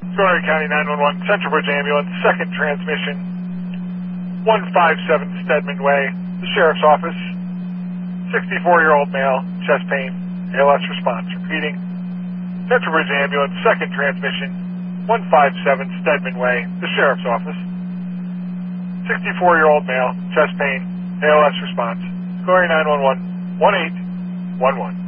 Story County 911, Central Bridge Ambulance, second transmission, 157 Stedman Way, the Sheriff's Office. 64-year-old male, chest pain, ALS response. Repeating, Central Bridge Ambulance, second transmission, 157 Stedman Way, the Sheriff's Office. 64-year-old male, chest pain, ALS response. Story 911, 1811.